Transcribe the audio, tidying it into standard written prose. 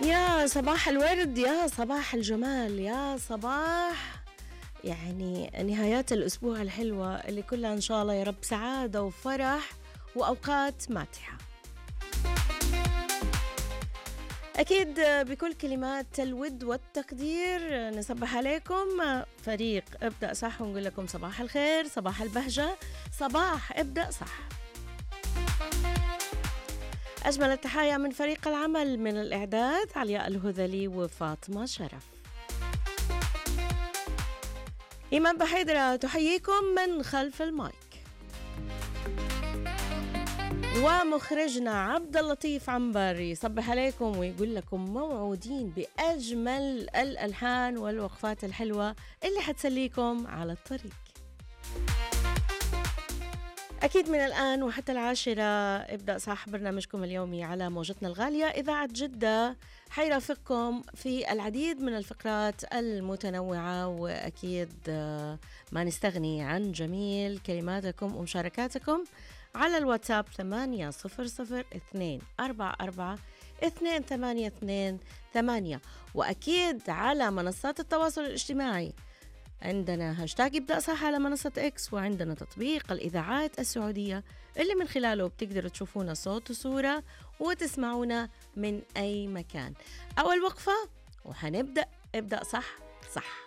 يا صباح الورد، يا صباح الجمال، يا صباح يعني نهايات الأسبوع الحلوة اللي كلها إن شاء الله يا رب سعادة وفرح وأوقات ماتحة. أكيد بكل كلمات الود والتقدير نصبح عليكم فريق ابدأ صح ونقول لكم صباح الخير، صباح البهجة، صباح ابدأ صح. أجمل التحايا من فريق العمل، من الإعداد علياء الهذلي وفاطمة شرف. إيمان بحيدرة تحييكم من خلف المايك، ومخرجنا عبد اللطيف عنبر يصبح عليكم ويقول لكم موعودين بأجمل الألحان والوقفات الحلوة اللي حتسليكم على الطريق. أكيد من الآن وحتى 10 ابدأ صح برنامجكم اليومي على موجتنا الغالية إذاعة جدة، حيرافقكم في العديد من الفقرات المتنوعة، وأكيد ما نستغني عن جميل كلماتكم ومشاركاتكم على الواتساب 800-244-282-8، وأكيد على منصات التواصل الاجتماعي. عندنا هاشتاج ابدأ صح على منصة اكس، وعندنا تطبيق الإذاعات السعودية اللي من خلاله بتقدروا تشوفونا صوت وصورة وتسمعونا من أي مكان. أول وقفة وحنبدأ ابدأ صح صح.